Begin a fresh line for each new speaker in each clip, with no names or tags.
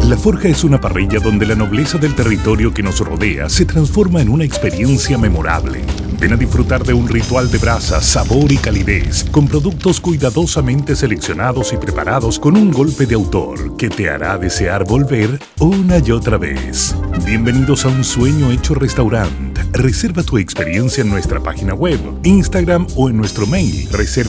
La Forja es una parrilla donde la nobleza del territorio que nos rodea se transforma en una experiencia memorable. Ven a disfrutar de un ritual de brasa, sabor y calidez, con productos cuidadosamente seleccionados y preparados con un golpe de autor que te hará desear volver una y otra vez. Bienvenidos a un sueño hecho restaurante. Reserva tu experiencia en nuestra página web, Instagram o en nuestro mail,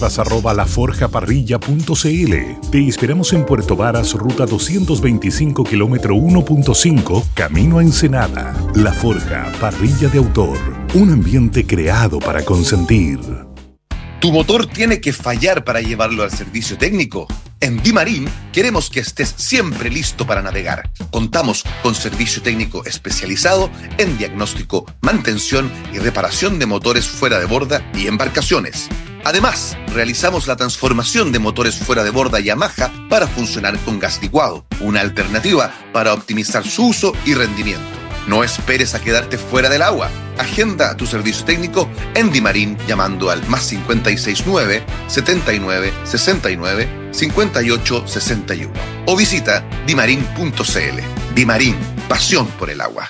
reservas@laforjaparrilla.cl. Te esperamos en Puerto Varas, ruta 225, kilómetro 1.5, camino a Ensenada. La Forja, parrilla de autor. Un ambiente creado para consentir.
¿Tu motor tiene que fallar para llevarlo al servicio técnico? En Dimarín queremos que estés siempre listo para navegar. Contamos con servicio técnico especializado en diagnóstico, mantención y reparación de motores fuera de borda y embarcaciones. Además, realizamos la transformación de motores fuera de borda Yamaha para funcionar con gas licuado, una alternativa para optimizar su uso y rendimiento. No esperes a quedarte fuera del agua. Agenda tu servicio técnico en Dimarín llamando al +569 79 69 58 61 o visita dimarin.cl. Dimarín, pasión por el agua.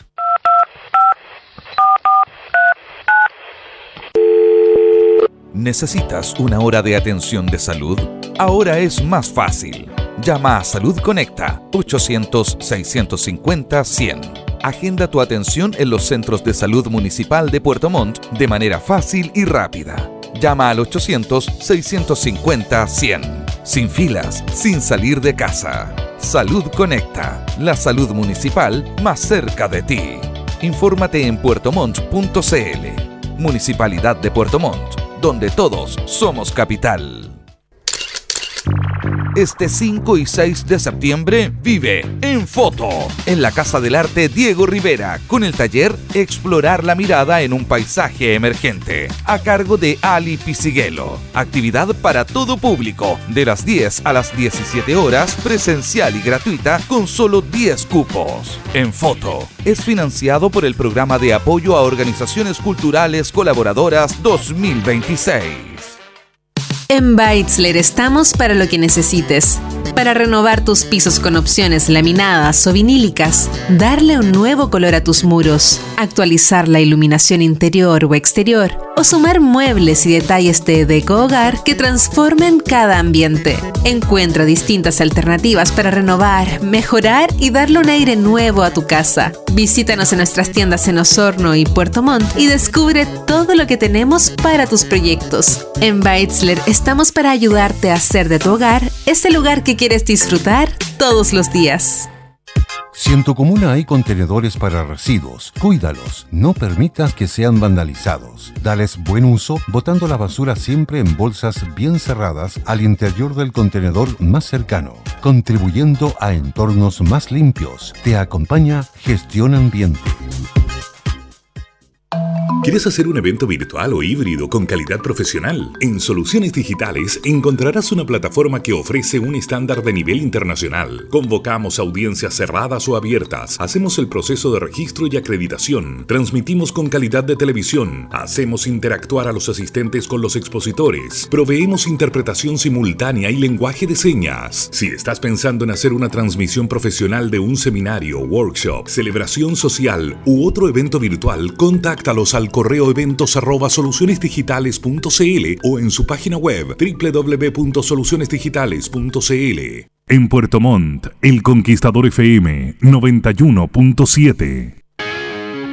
¿Necesitas una hora de atención de salud? Ahora es más fácil. Llama a Salud Conecta 800-650-100. Agenda tu atención en los centros de salud municipal de Puerto Montt de manera fácil y rápida. Llama al 800-650-100. Sin filas, sin salir de casa. Salud Conecta, la salud municipal más cerca de ti. Infórmate en puertomont.cl. Municipalidad de Puerto Montt, donde todos somos capital. Este 5 y 6 de septiembre vive en Foto, en la Casa del Arte Diego Rivera, con el taller Explorar la mirada en un paisaje emergente, a cargo de Ali Pisiguelo. Actividad para todo público, de las 10 a las 17 horas, presencial y gratuita, con solo 10 cupos. En Foto es financiado por el Programa de Apoyo a Organizaciones Culturales Colaboradoras 2026.
En Beitzler estamos para lo que necesites. Para renovar tus pisos con opciones laminadas o vinílicas, darle un nuevo color a tus muros, actualizar la iluminación interior o exterior, o sumar muebles y detalles de deco-hogar que transformen cada ambiente. Encuentra distintas alternativas para renovar, mejorar y darle un aire nuevo a tu casa. Visítanos en nuestras tiendas en Osorno y Puerto Montt y descubre todo lo que tenemos para tus proyectos. En Beitzler estamos para ayudarte a hacer de tu hogar ese lugar que quieres disfrutar todos los días.
Si en tu comuna hay contenedores para residuos, cuídalos. No permitas que sean vandalizados. Dales buen uso, botando la basura siempre en bolsas bien cerradas al interior del contenedor más cercano, contribuyendo a entornos más limpios. Te acompaña Gestión Ambiente.
¿Quieres hacer un evento virtual o híbrido con calidad profesional? En Soluciones Digitales encontrarás una plataforma que ofrece un estándar de nivel internacional. Convocamos audiencias cerradas o abiertas, hacemos el proceso de registro y acreditación, transmitimos con calidad de televisión, hacemos interactuar a los asistentes con los expositores, proveemos interpretación simultánea y lenguaje de señas. Si estás pensando en hacer una transmisión profesional de un seminario, workshop, celebración social u otro evento virtual, contáctalos al correo eventos@solucionesdigitales.cl o en su página web www.solucionesdigitales.cl. En Puerto Montt, El Conquistador FM 91.7.